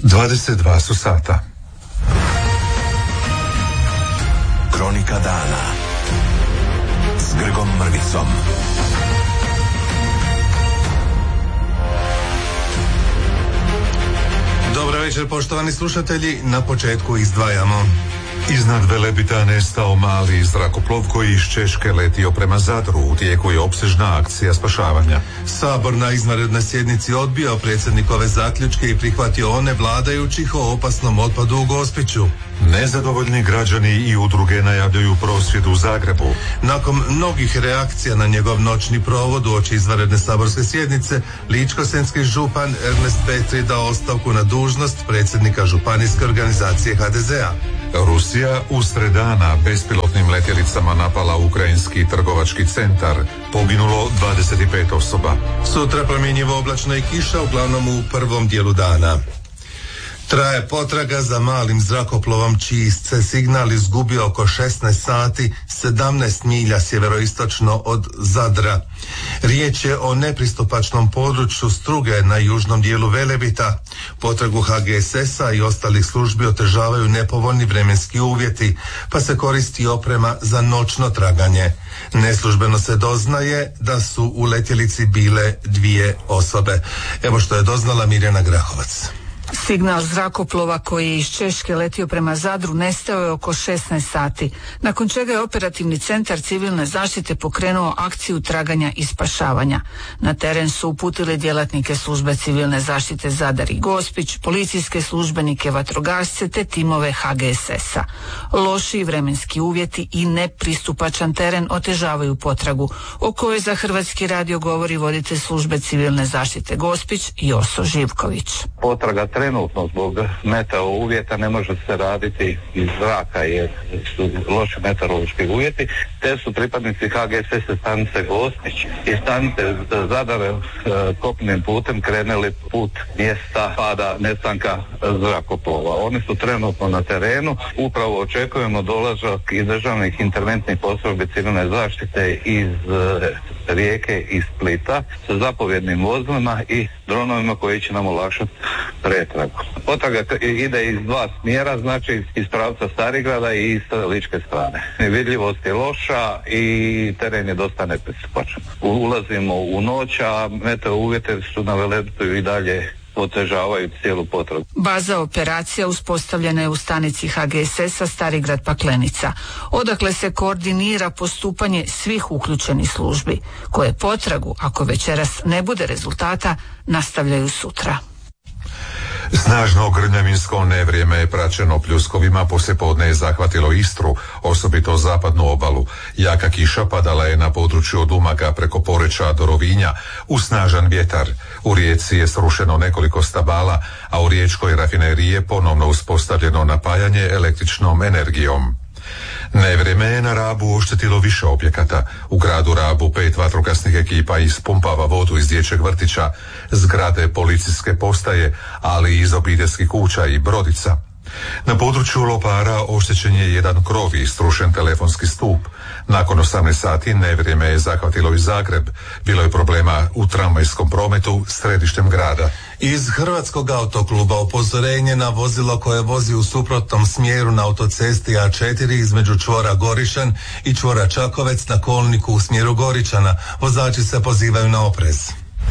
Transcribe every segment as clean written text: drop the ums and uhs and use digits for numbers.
22 su sata. Kronika dana s Grgom Mrvicom. Dobar večer, poštovani slušatelji. Na početku izdvajamo. Iznad Velebita nestao mali zrakoplov koji iz Češke letio prema Zadru. U tijeku je opsežna akcija spašavanja. Sabor na izvanrednoj sjednici odbio predsjednikove zaključke i prihvatio one vladajućih o opasnom otpadu u Gospiću. Nezadovoljni građani i udruge najavljaju prosvjed u Zagrebu. Nakon mnogih reakcija na njegov noćni provod uoči izvanredne saborske sjednice, ličko-senjski župan Ernest Petri dao ostavku na dužnost predsjednika županijske organizacije HDZ-a. Rusija usred dana bespilotnim letjelicama napala ukrajinski trgovački centar. Poginulo 25 osoba. Sutra promjenjivo oblačno i kiša, uglavnom u prvom dijelu dana. Traje potraga za malim zrakoplovom čiji se signal izgubio oko 16 sati 17 milja sjeveroistočno od Zadra. Riječ je o nepristupačnom području Struge na južnom dijelu Velebita. Potragu HGSS-a i ostalih službi otežavaju nepovoljni vremenski uvjeti, pa se koristi oprema za noćno traganje. Neslužbeno se doznaje da su u letjelici bile 2 osobe. Evo što je doznala Mirjana Grahovac. Signal zrakoplova koji je iz Češke letio prema Zadru nestao je oko 16 sati, nakon čega je operativni centar civilne zaštite pokrenuo akciju traganja i spašavanja. Na teren su uputili djelatnike službe civilne zaštite Zadar i Gospić, policijske službenike, vatrogasce te timove HGSS-a. Loši vremenski uvjeti i nepristupačan teren otežavaju potragu, o kojoj za Hrvatski radio govori voditelj službe civilne zaštite Gospić Joso Živković. Potraga trenutno zbog meteo uvjeta ne može se raditi iz zraka jer su loši meteorološki uvjeti, te su pripadnici HGSS stanice Gospić i stanice Zadar kopnenim putem krenuli put mjesta pada nestanka zrakoplova. Oni su trenutno na terenu, upravo očekujemo dolazak i državnih interventnih postrojbi civilne zaštite iz Rijeke i Splita sa zapovjednim vozilima i dronovima koji će nam olakšati pretragu. Potraga ide iz 2 smjera, znači iz pravca Starigrada i iz ličke strane. Vidljivost je loša i teren je dosta nepristupačan. Ulazimo u noć, a meteo uvjete su na Velebitu i dalje otežavaju cijelu potragu. Baza operacija uspostavljena je u stanici HGSS-a Starigrad Paklenica, odakle se koordinira postupanje svih uključenih službi, koje potragu, ako večeras ne bude rezultata, nastavljaju sutra. Snažno grmljavinsko nevrijeme je praćeno pljuskovima, poslijepodne je zahvatilo Istru, osobito zapadnu obalu. Jaka kiša padala je na području od Umaga preko Poreča do Rovinja uz snažan vjetar. U Rijeci je srušeno nekoliko stabala, a u riječkoj rafineriji je ponovno uspostavljeno napajanje električnom energijom. Nevrijeme je na Rabu oštetilo više objekata. U gradu Rabu 5 vatrogasnih ekipa ispumpava vodu iz dječjeg vrtića, zgrade policijske postaje, ali i iz obiteljskih kuća i brodica. Na području Lopara oštećen je jedan krov i strušen telefonski stup. Nakon 18 sati nevrijeme je zahvatilo i Zagreb. Bilo je problema u tramvajskom prometu središtem grada. Iz Hrvatskog autokluba upozorenje na vozilo koje vozi u suprotnom smjeru na autocesti A4 između čvora Goričan i čvora Čakovec na kolniku u smjeru Goričana. Vozači se pozivaju na oprez.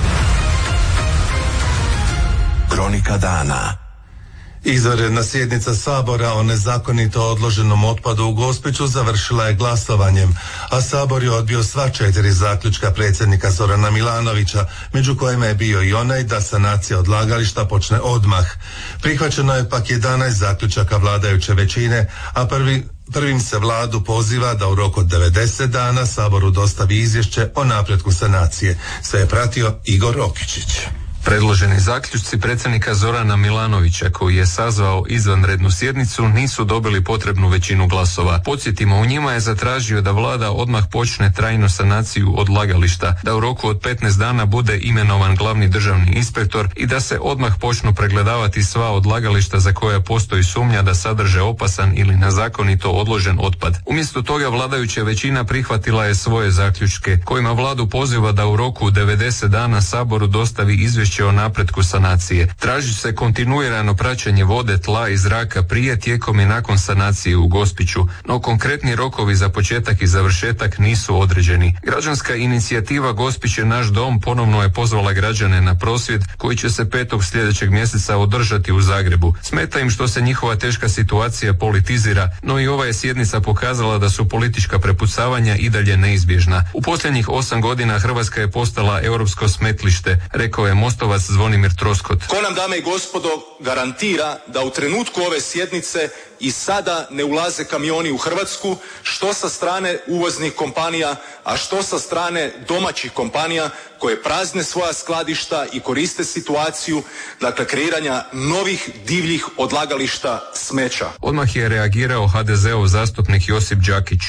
Kronika dana. Izvanredna sjednica Sabora o nezakonito odloženom otpadu u Gospiću završila je glasovanjem, a Sabor je odbio sva 4 zaključka predsjednika Zorana Milanovića, među kojima je bio i onaj da sanacija odlagališta počne odmah. Prihvaćeno je pak 11 zaključaka vladajuće većine, a prvim se vladu poziva da u roku od 90 dana Saboru dostavi izvješće o napretku sanacije. Sve je pratio Igor Rokičić. Predloženi zaključci predsjednika Zorana Milanovića, koji je sazvao izvanrednu sjednicu, nisu dobili potrebnu većinu glasova. Podsjetimo, u njima je zatražio da vlada odmah počne trajnu sanaciju odlagališta, da u roku od 15 dana bude imenovan glavni državni inspektor i da se odmah počnu pregledavati sva odlagališta za koja postoji sumnja da sadrže opasan ili nezakonito odložen otpad. Umjesto toga vladajuća većina prihvatila je svoje zaključke, kojima vladu poziva da u roku 90 dana Saboru dostavi izvješće izvješće o napretku sanacije. Traži se kontinuirano praćenje vode, tla i zraka prije, tijekom i nakon sanacije u Gospiću, no konkretni rokovi za početak i završetak nisu određeni. Građanska inicijativa Gospić je naš dom ponovno je pozvala građane na prosvjed koji će se 5. sljedećeg mjeseca održati u Zagrebu. Smeta im što se njihova teška situacija politizira, no i ova je sjednica pokazala da su politička prepucavanja i dalje neizbježna. U posljednjih 8 godina Hrvatska je postala europsko smetlište, rekao je Mostovac Zvonimir Troskot. Ko nam, dame i gospodo, garantira da u trenutku ove sjednice i sada ne ulaze kamioni u Hrvatsku, što sa strane uvoznih kompanija, a što sa strane domaćih kompanija koje prazne svoja skladišta i koriste situaciju, dakle, kreiranja novih divljih odlagališta smeća. Odmah je reagirao HDZ-ov zastupnik Josip Đakić.